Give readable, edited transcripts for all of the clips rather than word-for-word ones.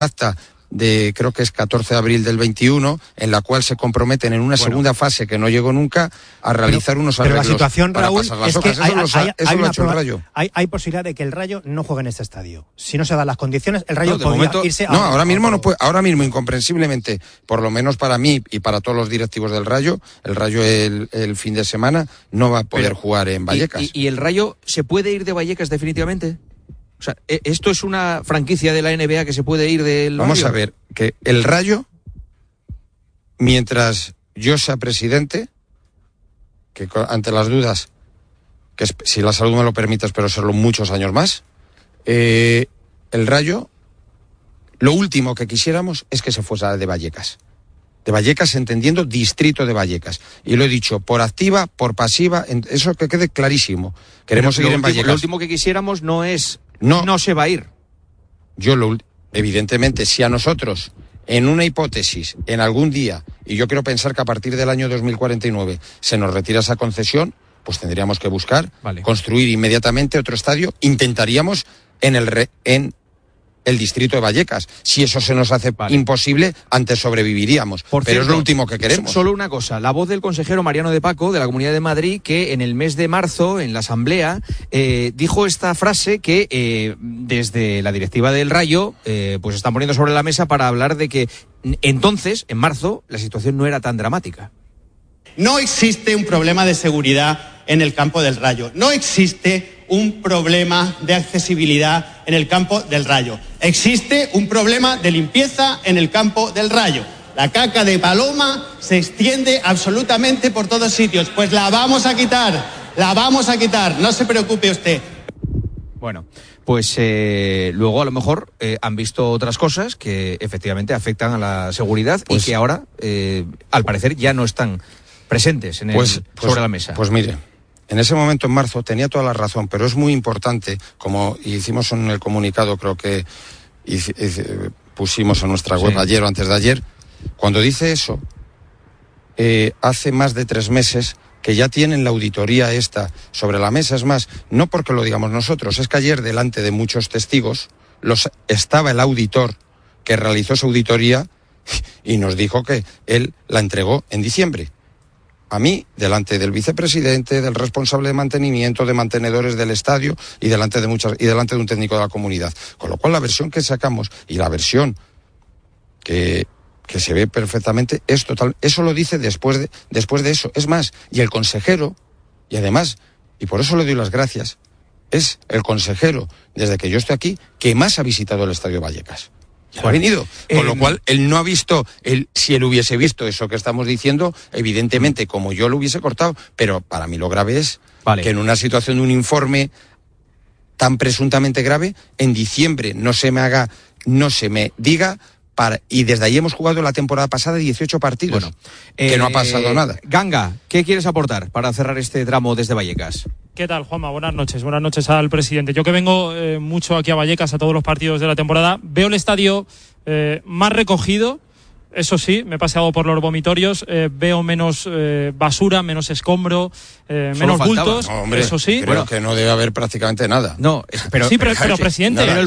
acta de, creo que es 14 de abril del 21, en la cual se comprometen en una segunda fase que no llegó nunca a realizar unos arreglos. Pero la situación, Raúl, es que eso lo ha hecho el Rayo. Hay posibilidad de que el Rayo no juegue en este estadio. Si no se dan las condiciones, el Rayo podría irse a... No, ahora mismo no puede, ahora mismo incomprensiblemente, por lo menos para mí y para todos los directivos del Rayo, el Rayo el fin de semana no va a poder jugar en Vallecas. ¿Y el Rayo se puede ir de Vallecas definitivamente? O sea, ¿esto es una franquicia de la NBA que se puede ir del Rayo? Vamos a ver, que el Rayo, mientras yo sea presidente, que ante las dudas, que si la salud me lo permite, espero serlo muchos años más, el Rayo, lo último que quisiéramos es que se fuese de Vallecas. De Vallecas, entendiendo distrito de Vallecas. Y lo he dicho, por activa, por pasiva, eso que quede clarísimo. Queremos seguir en Vallecas. Lo último que quisiéramos no es... No se va a ir. Evidentemente, si a nosotros, en una hipótesis, en algún día, y yo quiero pensar que a partir del año 2049 se nos retira esa concesión, pues tendríamos que buscar construir inmediatamente otro estadio. Intentaríamos en el distrito de Vallecas. Si eso se nos hace imposible, antes sobreviviríamos. Pero es lo último que queremos. Solo una cosa, la voz del consejero Mariano de Paco, de la Comunidad de Madrid, que en el mes de marzo, en la Asamblea, dijo esta frase que desde la directiva del Rayo pues están poniendo sobre la mesa para hablar de que entonces, en marzo, la situación no era tan dramática. No existe un problema de seguridad en el campo del Rayo. No existe un problema de accesibilidad en el campo del Rayo. Existe un problema de limpieza en el campo del Rayo. La caca de paloma se extiende absolutamente por todos sitios. Pues la vamos a quitar, no se preocupe usted. Bueno, pues luego a lo mejor han visto otras cosas que efectivamente afectan a la seguridad y que ahora, al parecer, ya no están presentes sobre la mesa. Pues mire, en ese momento, en marzo, tenía toda la razón, pero es muy importante, como hicimos en el comunicado, creo que pusimos en nuestra web ayer o antes de ayer, cuando dice eso, hace más de 3 meses que ya tienen la auditoría esta sobre la mesa. Es más, no porque lo digamos nosotros, es que ayer, delante de muchos testigos, estaba el auditor que realizó esa auditoría y nos dijo que él la entregó en diciembre. A mí, delante del vicepresidente, del responsable de mantenimiento, de mantenedores del estadio y delante de un técnico de la comunidad. Con lo cual, la versión que sacamos y la versión que se ve perfectamente es total. Eso lo dice después de eso. Es más, y el consejero, y además, y por eso le doy las gracias, es el consejero, desde que yo estoy aquí, que más ha visitado el Estadio Vallecas. Ha venido, con lo cual él no ha visto, si él hubiese visto eso que estamos diciendo, evidentemente como yo lo hubiese cortado, pero para mí lo grave es que en una situación de un informe tan presuntamente grave, en diciembre no se me diga, y desde ahí hemos jugado la temporada pasada 18 partidos, que no ha pasado nada. Ganga, ¿qué quieres aportar para cerrar este tramo desde Vallecas? ¿Qué tal, Juanma? Buenas noches al presidente. Yo que vengo mucho aquí a Vallecas a todos los partidos de la temporada, veo el estadio más recogido. Eso sí, me he paseado por los vomitorios, veo menos basura, menos escombro, menos bultos. No, hombre, eso sí. Creo que no debe haber prácticamente nada. No, pero presidente, pero el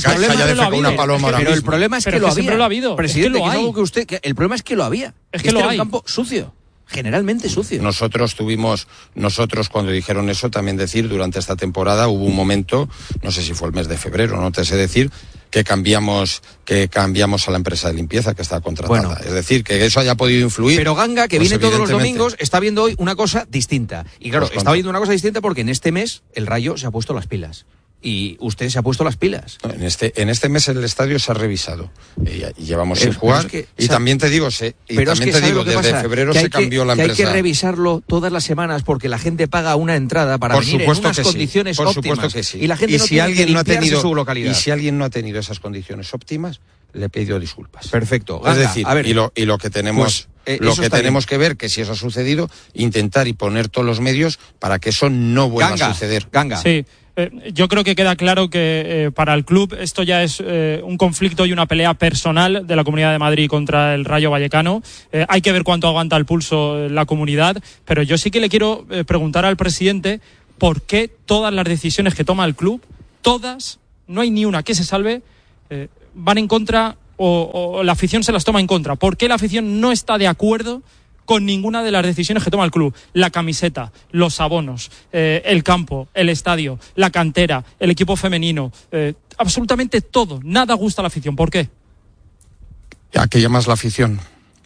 problema es que lo había. Siempre lo ha habido. Presidente, es que lo hay. El problema es que lo había. Es que lo hay. Era un campo sucio. Generalmente sucio. Nosotros cuando dijeron eso, también decir, durante esta temporada hubo un momento, no sé si fue el mes de febrero, no te sé decir, que cambiamos a la empresa de limpieza que está contratada. Bueno, es decir, que eso haya podido influir. Pero Ganga, que viene todos los domingos, está viendo hoy una cosa distinta. Y claro, está viendo una cosa distinta porque en este mes el Rayo se ha puesto las pilas. Y usted se ha puesto las pilas. En este mes el estadio se ha revisado. Y llevamos sin jugar. También te digo, desde febrero se cambió la empresa. Hay que revisarlo todas las semanas porque la gente paga una entrada para venir en unas condiciones óptimas. Por supuesto que sí. Y la gente no tiene que limpiarse su localidad. Y si alguien no ha tenido esas condiciones óptimas, le pido disculpas. Perfecto. Ganga, es decir, y lo que tenemos... tenemos que ver, que si eso ha sucedido, intentar y poner todos los medios para que eso no vuelva a suceder. Ganga. Sí. Yo creo que queda claro que para el club esto ya es un conflicto y una pelea personal de la Comunidad de Madrid contra el Rayo Vallecano. Hay que ver cuánto aguanta el pulso la comunidad, pero yo sí que le quiero preguntar al presidente por qué todas las decisiones que toma el club, todas, no hay ni una que se salve, van en contra o la afición se las toma en contra? ¿Por qué la afición no está de acuerdo con ninguna de las decisiones que toma el club? La camiseta, los abonos, el campo, el estadio, la cantera, el equipo femenino, absolutamente todo. Nada gusta a la afición. ¿Por qué? ¿A qué llamas la afición?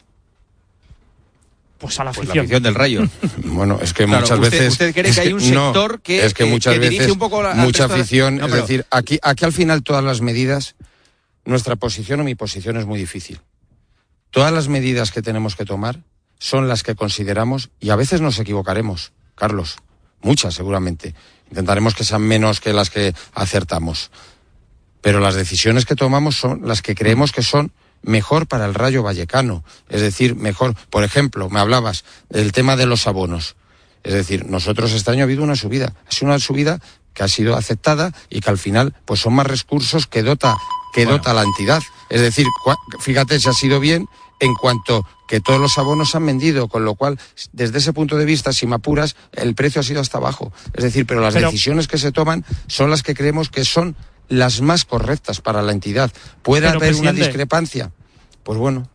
Pues a la afición. Pues la afición del Rayo. Bueno, es que Claro, muchas veces... ¿Usted cree que hay un sector que es que muchas que dirige veces un poco mucha al resto afición... No, es pero- decir, aquí al final todas las medidas, nuestra posición o mi posición es muy difícil. Todas las medidas que tenemos que tomar son las que consideramos, y a veces nos equivocaremos, Carlos, muchas seguramente. Intentaremos que sean menos que las que acertamos. Pero las decisiones que tomamos son las que creemos que son mejor para el Rayo Vallecano. Es decir, mejor, por ejemplo, me hablabas del tema de los abonos. Es decir, nosotros este año ha habido una subida. Ha sido una subida que ha sido aceptada y que al final pues son más recursos que dota la entidad. Es decir, fíjate si ha sido bien en cuanto que todos los abonos han vendido, con lo cual, desde ese punto de vista, si me apuras, el precio ha sido hasta abajo. Es decir, pero las decisiones que se toman son las que creemos que son las más correctas para la entidad. ¿Puede haber una discrepancia? Pues bueno.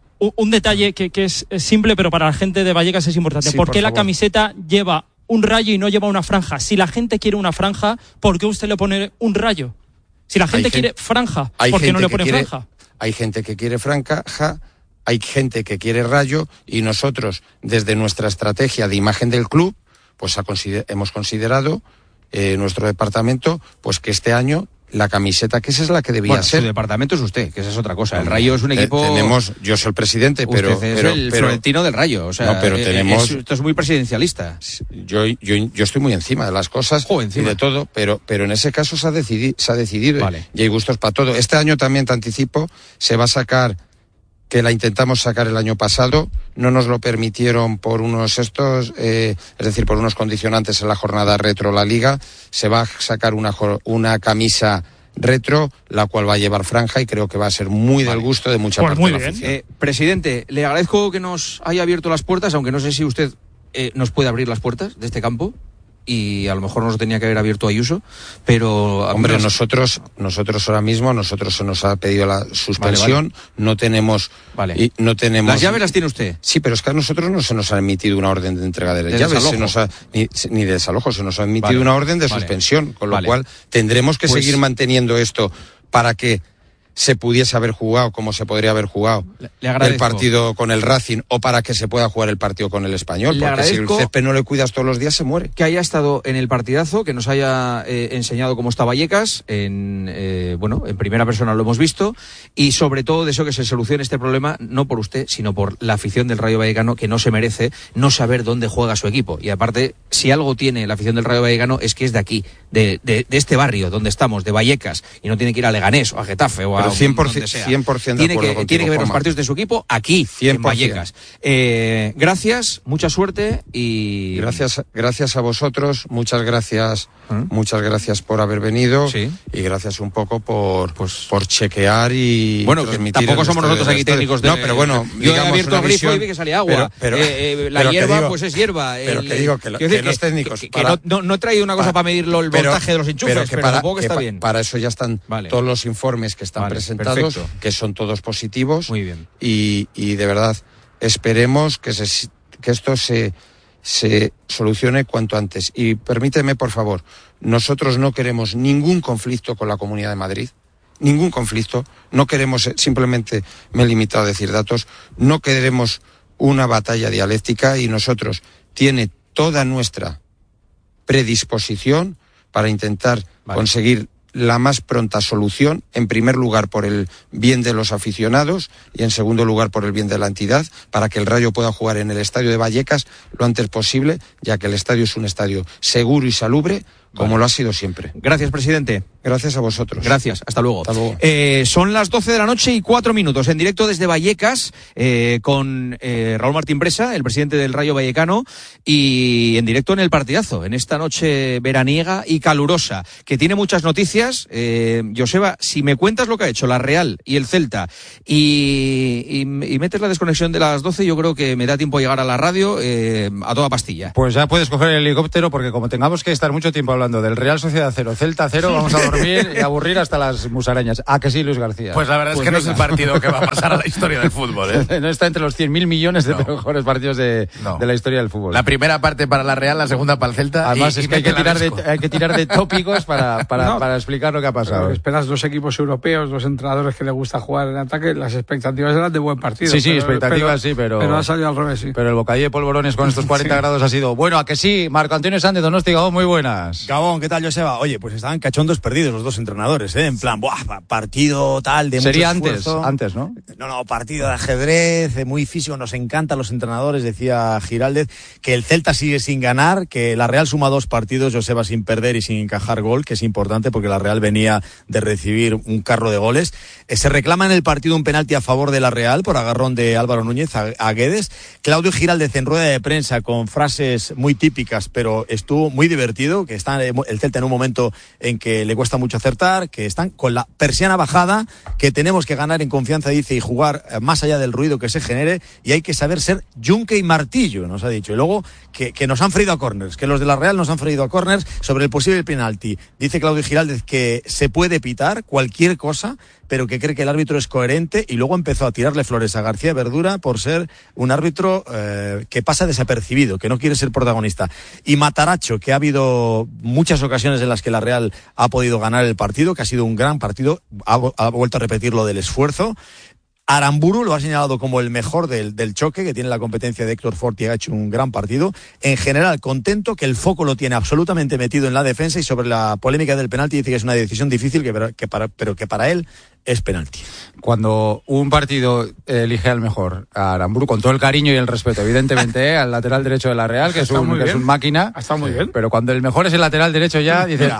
Un detalle que es simple, pero para la gente de Vallecas es importante. Sí, ¿Por qué por la favor. camiseta lleva un rayo y no lleva una franja? Si la gente quiere una franja, ¿por qué usted le pone un rayo? Si la gente quiere franja, ¿por qué no le pone franja? Hay gente que quiere franja, hay gente que quiere rayo, y nosotros, desde nuestra estrategia de imagen del club, pues hemos considerado nuestro departamento, pues que este año la camiseta, que esa es la que debía ser. Su departamento es usted, que esa es otra cosa. El Rayo es un equipo... yo soy el presidente, pero... Usted es el Florentino del Rayo, o sea, no, pero tenemos... esto es muy presidencialista. Yo estoy muy encima de las cosas y de todo, pero en ese caso se ha decidido Vale. y hay gustos para todo. Este año también, te anticipo, se va a sacar, que la intentamos sacar el año pasado, no nos lo permitieron por es decir, por unos condicionantes en la jornada retro la Liga. Se va a sacar una camisa retro, la cual va a llevar franja, y creo que va a ser muy del gusto de mucha parte de la afición. Presidente, le agradezco que nos haya abierto las puertas, aunque no sé si usted nos puede abrir las puertas de este campo. Y a lo mejor nos lo tenía que haber abierto Ayuso, pero... Hombre, nosotros ahora mismo, se nos ha pedido la suspensión, no tenemos... Vale. No tenemos... ¿Las llaves las tiene usted? Sí, pero es que a nosotros no se nos ha emitido una orden de entrega de las llaves, ni de desalojo, se nos ha emitido una orden de suspensión, con lo cual tendremos que seguir manteniendo esto para que se pudiese haber jugado como se podría haber jugado el partido con el Racing, o para que se pueda jugar el partido con el Español, porque si el césped no le cuidas todos los días se muere. Que haya estado en el partidazo, que nos haya enseñado cómo está Vallecas, en primera persona lo hemos visto, y sobre todo deseo que se solucione este problema, no por usted, sino por la afición del Rayo Vallecano, que no se merece no saber dónde juega su equipo. Y aparte, si algo tiene la afición del Rayo Vallecano, es que es de aquí, de este barrio donde estamos, de Vallecas, y no tiene que ir a Leganés o a Getafe o a 100% de acuerdo contigo, tiene que ver los partidos de su equipo aquí, 100%. En Vallecas. Gracias, mucha suerte y... Gracias a vosotros, muchas gracias por haber venido, y gracias un poco por chequear y transmitir. Tampoco somos nosotros aquí técnicos de... No, pero bueno, yo he abierto el grifo y vi que salía agua. La hierba, pues es hierba. Pero que digo, que los técnicos... No he traído una cosa para medir el voltaje de los enchufes, pero supongo que está bien. Para eso ya están todos los informes que están presentados, que son todos positivos. Muy bien. Y de verdad, esperemos que esto se solucione cuanto antes. Y permíteme, por favor, nosotros no queremos ningún conflicto con la Comunidad de Madrid, ningún conflicto, no queremos, simplemente me he limitado a decir datos, no queremos una batalla dialéctica, y nosotros tiene toda nuestra predisposición para intentar conseguir la más pronta solución, en primer lugar por el bien de los aficionados y en segundo lugar por el bien de la entidad, para que el Rayo pueda jugar en el estadio de Vallecas lo antes posible, ya que el estadio es un estadio seguro y salubre, como lo ha sido siempre. Gracias, presidente. Gracias a vosotros. Gracias, hasta luego. Hasta luego. Son las 12 de la noche y 4 minutos, en directo desde Vallecas, con Raúl Martín Bresa, el presidente del Rayo Vallecano, y en directo en el partidazo, en esta noche veraniega y calurosa, que tiene muchas noticias. Joseba, si me cuentas lo que ha hecho la Real y el Celta, y metes la desconexión de las 12, yo creo que me da tiempo a llegar a la radio a toda pastilla. Pues ya puedes coger el helicóptero, porque como tengamos que estar mucho tiempo hablando del Real Sociedad 0, Celta 0, vamos a dormir y aburrir hasta las musarañas. ¿A que sí, Luis García? Pues la verdad es que no es el partido que va a pasar a la historia del fútbol, ¿eh? No está entre los 100.000 millones de mejores partidos de la historia del fútbol. La primera parte para la Real, la segunda para el Celta. Además es que hay que tirar de tópicos para explicar lo que ha pasado. Esperas dos equipos europeos, dos entrenadores que les gusta jugar en ataque, las expectativas eran de buen partido. Sí, expectativas sí, pero ha salido al revés, sí. Pero el bocadillo de polvorones con estos 40 grados ha sido bueno. ¿A que sí? Marco Antonio Sánchez, Donosti, Gabón, muy buenas. Gabón, ¿qué tal, Joseba? Oye, pues estaban cachondos perdidos los dos entrenadores, ¿eh? En plan, partido tal de sería mucho esfuerzo. antes, ¿no? No, partido de ajedrez, muy físico, nos encantan los entrenadores, decía Giraldez, que el Celta sigue sin ganar, que la Real suma 2 partidos, Joseba, sin perder y sin encajar gol, que es importante porque la Real venía de recibir un carro de goles. Se reclama en el partido un penalti a favor de la Real por agarrón de Álvaro Núñez a Guedes. Claudio Giraldez en rueda de prensa con frases muy típicas, pero estuvo muy divertido, que está el Celta en un momento en que le cuesta mucho acertar, que están con la persiana bajada, que tenemos que ganar en confianza, dice, y jugar más allá del ruido que se genere, y hay que saber ser yunque y martillo, nos ha dicho. Y luego que nos han freído a córners, que los de la Real nos han freído a córners sobre el posible penalti. Dice Claudio Giraldez que se puede pitar cualquier cosa, pero que cree que el árbitro es coherente, y luego empezó a tirarle flores a García Verdura por ser un árbitro que pasa desapercibido, que no quiere ser protagonista. Y Mataracho, que ha habido muchas ocasiones en las que la Real ha podido ganar el partido, que ha sido un gran partido, ha vuelto a repetir lo del esfuerzo. Aramburu lo ha señalado como el mejor del choque, que tiene la competencia de Héctor Fort y ha hecho un gran partido. En general, contento, que el foco lo tiene absolutamente metido en la defensa, y sobre la polémica del penalti dice que es una decisión difícil, pero que para él es penalti. Cuando un partido elige al mejor, a Aramburu, con todo el cariño y el respeto, evidentemente, al lateral derecho de la Real, que es un máquina, está muy bien. Pero cuando el mejor es el lateral derecho ya, dices...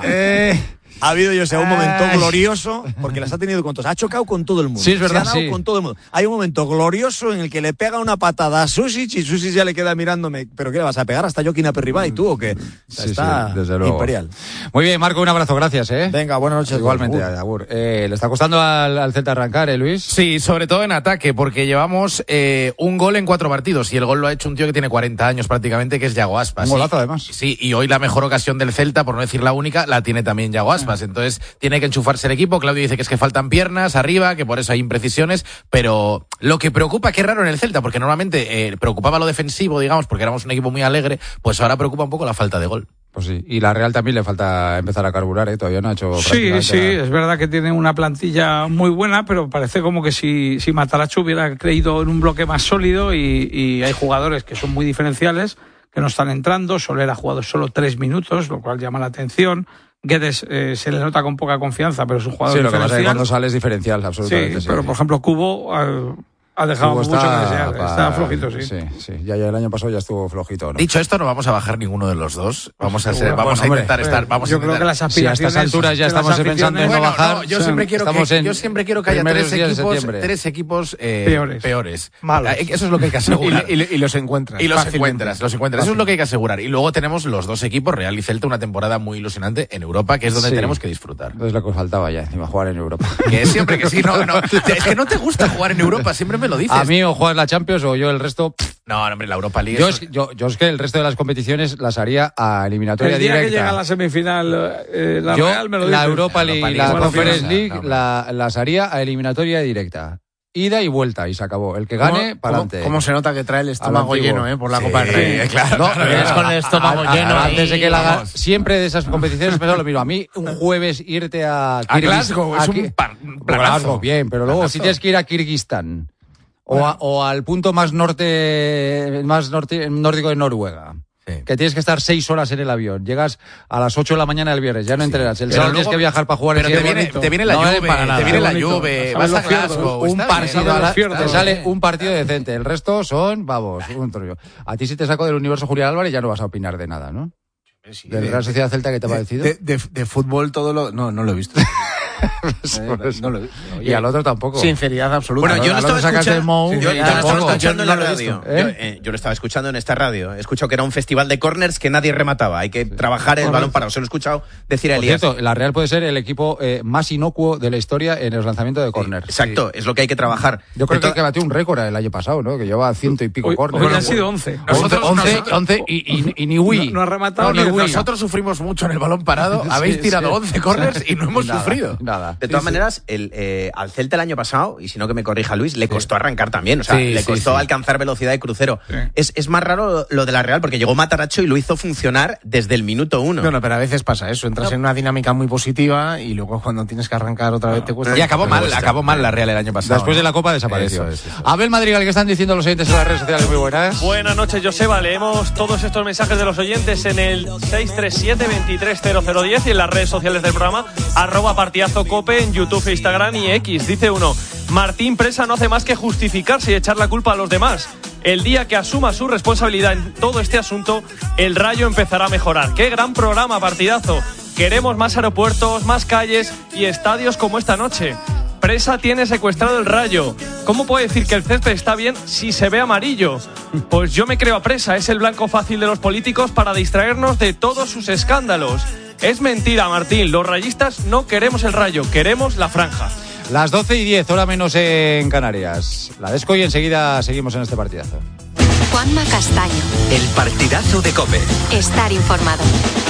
Ha habido, yo sé, un momento glorioso, porque las ha tenido con todos. Ha chocado con todo el mundo. Sí, es verdad, Se ha dado con todo el mundo. Hay un momento glorioso en el que le pega una patada a Susic, y Susic ya le queda mirándome. ¿Pero qué le vas a pegar hasta Joaquín Aperribay, tú o qué? Está desde luego. Imperial. Muy bien, Marco, un abrazo, gracias, Venga, buenas noches. Igualmente, agur. ¿Le está costando al Celta arrancar, Luis? Sí, sobre todo en ataque, porque llevamos un gol en 4 partidos, y el gol lo ha hecho un tío que tiene 40 años prácticamente, que es Yago Aspas. Un golazo, además. Sí, y hoy la mejor ocasión del Celta, por no decir la única, la tiene también Yago Aspas. Entonces, tiene que enchufarse el equipo. Claudio dice que es que faltan piernas arriba, que por eso hay imprecisiones, pero lo que preocupa, qué raro en el Celta, porque normalmente preocupaba lo defensivo, digamos, porque éramos un equipo muy alegre, pues ahora preocupa un poco la falta de gol. Pues sí, y la Real también le falta empezar a carburar, todavía no ha hecho prácticamente Sí, nada. es verdad que tiene una plantilla muy buena, pero parece como que si Mataracho hubiera creído en un bloque más sólido, y hay jugadores que son muy diferenciales, que no están entrando. Soler ha jugado solo 3 minutos, lo cual llama la atención. Guedes se le nota con poca confianza, pero es un jugador diferencial. Sí, lo que pasa es que cuando sale es diferencial, absolutamente. Sí, pero por ejemplo Cubo ha dejado mucho que desear. Está flojito, sí. Sí. Ya el año pasado ya estuvo flojito, ¿no? Dicho esto, no vamos a bajar ninguno de los dos. Vamos a intentar estar. Yo creo que las aspiraciones. Si a estas alturas ya estamos pensando en no bajar. Yo siempre quiero que haya 3 equipos peores. Malos. Eso es lo que hay que asegurar. Y los encuentras. Los encuentras. Eso es lo que hay que asegurar. Y luego tenemos los 2 equipos, Real y Celta, una temporada muy ilusionante en Europa, que es donde tenemos que disfrutar. Es lo que faltaba ya, encima, jugar en Europa. Que siempre que sí, no. Es que no te gusta jugar en Europa, siempre me lo dices. A mí o juegas la Champions o yo el resto... No, hombre, la Europa League... Yo es que el resto de las competiciones las haría a eliminatoria directa. El día que llega a la semifinal la Real, me lo dices. La Europa League y la Conference League las haría a eliminatoria directa. Ida y vuelta, y se acabó. El que gane, para adelante. ¿Cómo se nota que trae el estómago lleno, por la Copa del Rey? Claro. Vienes con el estómago lleno. Antes de que la haga, siempre de esas competiciones me lo miro. A mí, un jueves irte a Glasgow es un Glasgow, bien, pero luego si tienes que ir a Kirguistán o al punto más nórdico de Noruega. Sí. Que tienes que estar 6 horas en el avión. Llegas a las 8 de la mañana el viernes, ya no entrenas. El sábado tienes que viajar para jugar. Pero te viene la Juve, vas a Glasgow. Un partido, te sale un partido decente. El resto son, un trollo. A ti si te saco del universo Julián Álvarez ya no vas a opinar de nada, ¿no? Sí, ¿Del Real Sociedad Celta qué te ha parecido? De fútbol todo lo... No lo he visto. Y al otro tampoco. Sinceridad absoluta. Bueno, yo lo estaba escuchando en la radio. Yo lo estaba escuchando en esta radio. He escuchado que era un festival de corners que nadie remataba. Hay que trabajar el balón parado. Se lo he escuchado decir a Elías. Por cierto, la Real puede ser el equipo más inocuo de la historia en el lanzamiento de córner. Exacto, es lo que hay que trabajar. Yo creo que batió un récord el año pasado, ¿no? Que llevaba 100 y pico córner. Hoy han sido 11. 11 y ni Wii. No ha rematado ni Wii. Nosotros sufrimos mucho en el balón parado. Habéis tirado 11 corners y no hemos sufrido. Nada. De todas maneras, al Celta el año pasado, y si no que me corrija Luis, le costó arrancar también. O sea, le costó alcanzar velocidad de crucero. Sí. Es más raro lo de la Real, porque llegó Matarazzo y lo hizo funcionar desde el minuto 1. Bueno, pero a veces pasa eso. Entras en una dinámica muy positiva y luego cuando tienes que arrancar otra vez te cuesta. Y acabó mal la Real el año pasado. Después de la Copa desapareció. Abel Madrigal, ¿qué están diciendo los oyentes en las redes sociales? Muy buenas. Buenas noches, Joseba. Leemos todos estos mensajes de los oyentes en el 637-230010 y en las redes sociales del programa, @partidazocope en YouTube, Instagram y X. Dice uno: Martín Presa no hace más que justificarse y echar la culpa a los demás. El día que asuma su responsabilidad en todo este asunto, el Rayo empezará a mejorar. ¡Qué gran programa, partidazo! Queremos más aeropuertos, más calles y estadios como esta noche. Presa tiene secuestrado el Rayo. ¿Cómo puede decir que el césped está bien si se ve amarillo? Pues yo me creo a Presa. Es el blanco fácil de los políticos para distraernos de todos sus escándalos. Es mentira, Martín. Los rayistas no queremos el Rayo, queremos la franja. Las 12:10, hora menos en Canarias. La Desco y enseguida seguimos en este partidazo. Juanma Castaño. El partidazo de COPE. Estar informado.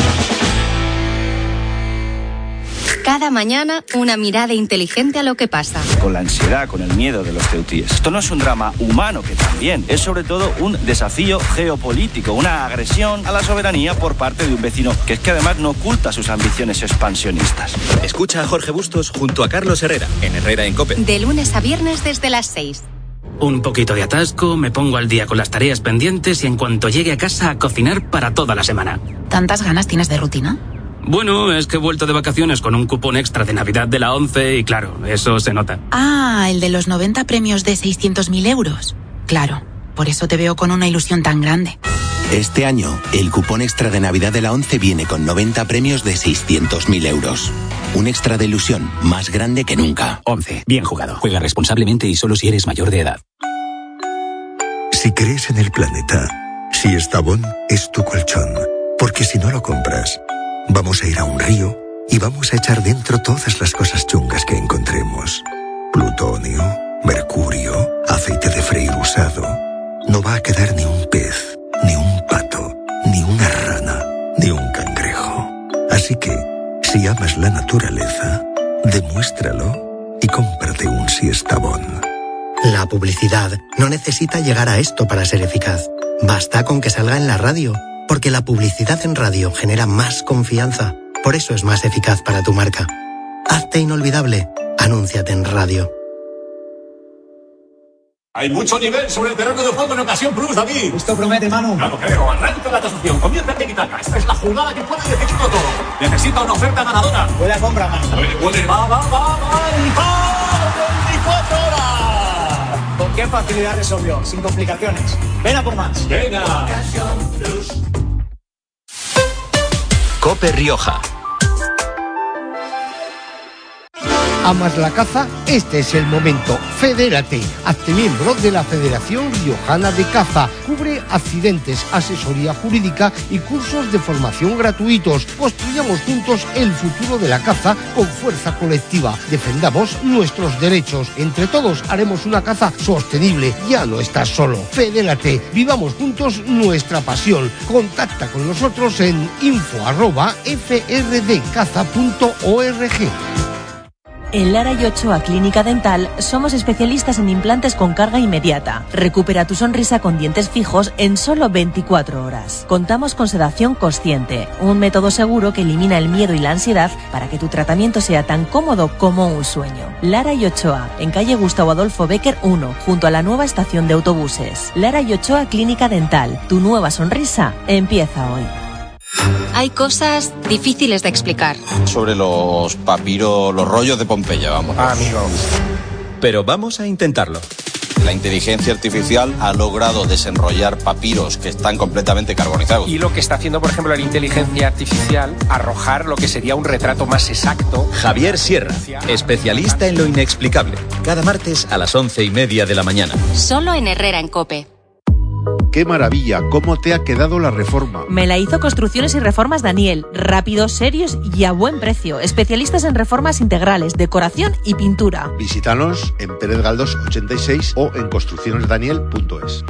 Cada mañana, una mirada inteligente a lo que pasa. Con la ansiedad, con el miedo de los ceutíes. Esto no es un drama humano, que también es sobre todo un desafío geopolítico, una agresión a la soberanía por parte de un vecino que es que además no oculta sus ambiciones expansionistas. Escucha a Jorge Bustos junto a Carlos Herrera, en Herrera en COPE. De lunes a viernes desde las 6. Un poquito de atasco, me pongo al día con las tareas pendientes y en cuanto llegue a casa a cocinar para toda la semana. ¿Tantas ganas tienes de rutina? Bueno, es que he vuelto de vacaciones con un cupón extra de Navidad de la 11 y claro, eso se nota. Ah, el de los 90 premios de 600.000 euros. Claro, por eso te veo con una ilusión tan grande. Este año, el cupón extra de Navidad de la 11 viene con 90 premios de 600.000 euros. Un extra de ilusión más grande que nunca. 11. Bien jugado. Juega responsablemente y solo si eres mayor de edad. Si crees en el planeta, si Estabón es tu colchón. Porque si no lo compras, vamos a ir a un río y vamos a echar dentro todas las cosas chungas que encontremos. Plutonio, mercurio, aceite de freír usado. No va a quedar ni un pez, ni un pato, ni una rana, ni un cangrejo. Así que, si amas la naturaleza, demuéstralo y cómprate un Siestabón. La publicidad no necesita llegar a esto para ser eficaz. Basta con que salga en la radio, porque la publicidad en radio genera más confianza. Por eso es más eficaz para tu marca. Hazte inolvidable. Anúnciate en radio. Hay mucho nivel sobre el terreno de juego en Ocasión Plus, David. Esto promete, Manu. Claro, creo. Arranca la tasación. Comienza el tiki-taka. Esta es la jugada que puede decidirlo todo. Necesita una oferta ganadora. Buena compra, Manu. Puede. Va. 24 horas. ¿Con qué facilidad resolvió? Sin complicaciones. Ven a por más. Venga. Ocasión Plus. COPE Rioja. ¿Amas la caza? Este es el momento. Fedérate. Hazte miembro de la Federación Riojana de Caza. Cubre accidentes, asesoría jurídica y cursos de formación gratuitos. Construyamos juntos el futuro de la caza con fuerza colectiva. Defendamos nuestros derechos. Entre todos haremos una caza sostenible. Ya no estás solo. Fedérate. Vivamos juntos nuestra pasión. Contacta con nosotros en info@frdcaza.org. En Lara y Ochoa Clínica Dental somos especialistas en implantes con carga inmediata. Recupera tu sonrisa con dientes fijos en solo 24 horas. Contamos con sedación consciente, un método seguro que elimina el miedo y la ansiedad para que tu tratamiento sea tan cómodo como un sueño. Lara y Ochoa, en calle Gustavo Adolfo Bécquer 1, junto a la nueva estación de autobuses. Lara y Ochoa Clínica Dental, tu nueva sonrisa empieza hoy. Hay cosas difíciles de explicar. Sobre los papiros, los rollos de Pompeya, vamos. Amigo. Pero vamos a intentarlo. La inteligencia artificial ha logrado desenrollar papiros que están completamente carbonizados. Y lo que está haciendo, por ejemplo, la inteligencia artificial, arrojar lo que sería un retrato más exacto. Javier Sierra, especialista en lo inexplicable. Cada martes a las 11:30 de la mañana. Solo en Herrera en COPE. ¡Qué maravilla! ¿Cómo te ha quedado la reforma? Me la hizo Construcciones y Reformas Daniel. Rápidos, serios y a buen precio. Especialistas en reformas integrales, decoración y pintura. Visítanos en Pérez Galdós 86 o en construccionesdaniel.es.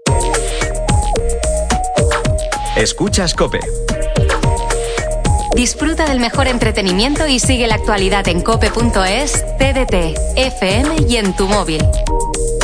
Escuchas COPE. Disfruta del mejor entretenimiento y sigue la actualidad en cope.es, TDT, FM y en tu móvil.